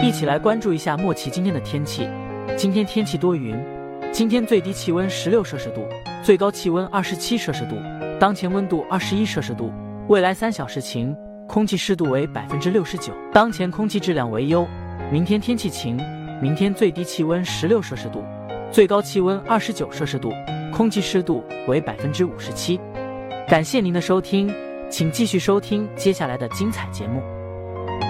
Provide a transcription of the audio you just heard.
一起来关注一下莫奇今天的天气。今天天气多云，今天最低气温16摄氏度，最高气温27摄氏度，当前温度21摄氏度。未来3小时晴，空气湿度为69%，当前空气质量为优。明天天气晴，明天最低气温16摄氏度，最高气温29摄氏度，空气湿度为57%。感谢您的收听，请继续收听接下来的精彩节目。